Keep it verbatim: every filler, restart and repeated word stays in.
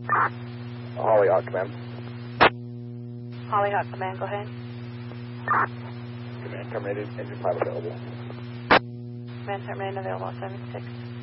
Hollyhawk, command. Hollyhawk, command, go ahead. Command terminated, engine pilot available. Command terminated, available, seven six.